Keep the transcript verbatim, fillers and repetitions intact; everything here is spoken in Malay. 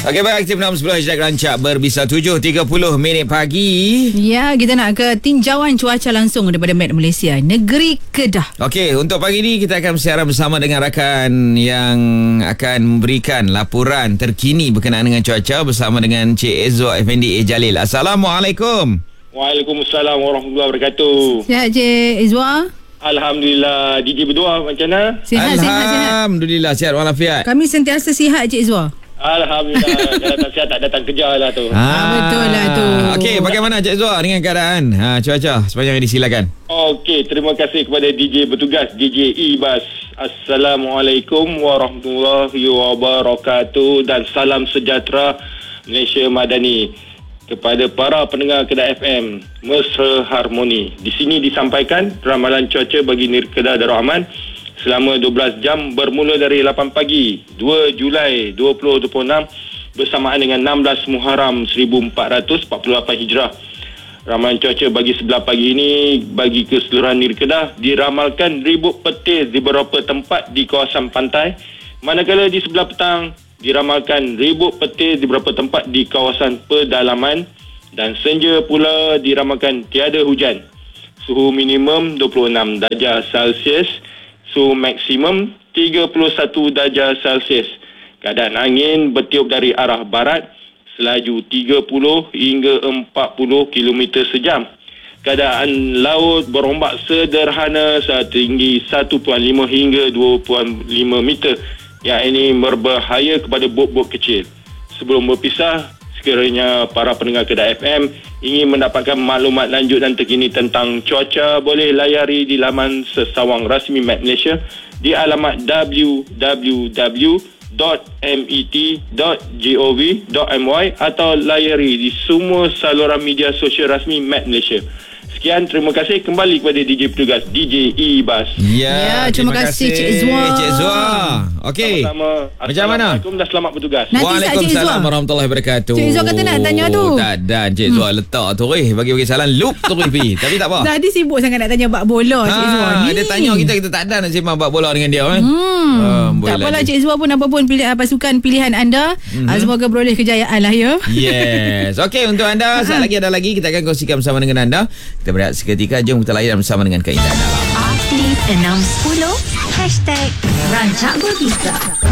Okey, baik, aktif enam sepuluh hashtag rancak berbisa tujuh tiga puluh minit pagi. Ya, kita nak ke tinjauan cuaca langsung daripada Met Malaysia, negeri Kedah. Okey, untuk pagi ni kita akan bersiaran bersama dengan rakan yang akan memberikan laporan terkini berkenaan dengan cuaca bersama dengan Cik Izwa Effendi A. Jalil. Assalamualaikum. Waalaikumsalam warahmatullahi wabarakatuh. Sihat Cik Izwa? Alhamdulillah. D J berdua macam mana? Sihat, sihat, sihat. Alhamdulillah, sihat walafiat. Kami sentiasa sihat Cik Izwa. Alhamdulillah. Kalau tak sihat tak datang kerja lah tu. Ah, betul lah tu. Okey, bagaimana Cik Izwa dengan keadaan ha, cuaca sepanjang ini, silakan. Okey, terima kasih kepada D J bertugas, D J Ibas. Assalamualaikum warahmatullahi wabarakatuh dan salam sejahtera Malaysia Madani. Kepada para pendengar Kedah F M, mesra harmoni. Di sini disampaikan ramalan cuaca bagi negeri Kedah Darul Aman selama dua belas jam bermula dari lapan pagi dua Julai dua ribu dua puluh enam bersamaan dengan enam belas Muharram seribu empat ratus empat puluh lapan Hijrah. Ramalan cuaca bagi sebelah pagi ini bagi keseluruhan negeri Kedah diramalkan ribut petir di beberapa tempat di kawasan pantai, manakala di sebelah petang diramalkan ribut petir di beberapa tempat di kawasan pedalaman, dan senja pula diramalkan tiada hujan. Suhu minimum dua puluh enam darjah Celsius, suhu maksimum tiga puluh satu darjah Celsius. Keadaan angin bertiup dari arah barat, selaju tiga puluh hingga empat puluh kilometer sejam. Keadaan laut berombak sederhana setinggi satu perpuluhan lima hingga dua perpuluhan lima meter, yang ini berbahaya kepada bot-bot kecil. Sebelum berpisah, sekiranya para pendengar Kedah F M ingin mendapatkan maklumat lanjut dan terkini tentang cuaca, boleh layari di laman sesawang rasmi Met Malaysia di alamat w w w dot met dot gov dot my atau layari di semua saluran media sosial rasmi Met Malaysia. Sekian, terima kasih. Kembali kepada D J petugas, D J Ibas. Ya, Ya, terima kasih, Cik Izwa. Cik Izwa. Okey. Sama-sama. Macam mana? Assalamualaikum dan selamat bertugas. Nanti Cik Waalaikumsalam Izwa. warahmatullahi wabarakatuh. Cik Izwa kata nak tanya tu. Tak, dan Cik Izwa hmm. letak tu eh, bagi-bagi salam loop tu pi. Tapi tak apa. Tadi sibuk sangat nak tanya bab bola Cik Izwa Ha, ni. dia tanya kita, kita tak ada nak sembang bab bola dengan dia kan. Hmm. Ah, tak apalah Cik Izwa pun, apapun pilih pasukan pilihan anda, mm-hmm. uh, semoga beroleh kejayaan lah ya. Yes. Okey, untuk anda saat lagi ada lagi kita akan kongsikan bersama dengan anda. Kita berehat seketika, jom kita layan bersama dengan keindahan dalam Aktif enam sepuluh hashtag rancak berbisa.